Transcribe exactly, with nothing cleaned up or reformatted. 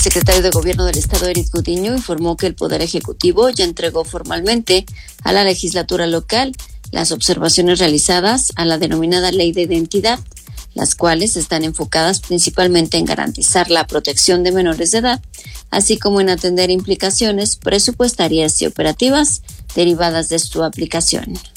El secretario de Gobierno del Estado, Eric Gudiño, informó que el Poder Ejecutivo ya entregó formalmente a la legislatura local las observaciones realizadas a la denominada Ley de Identidad, las cuales están enfocadas principalmente en garantizar la protección de menores de edad, así como en atender implicaciones presupuestarias y operativas derivadas de su aplicación.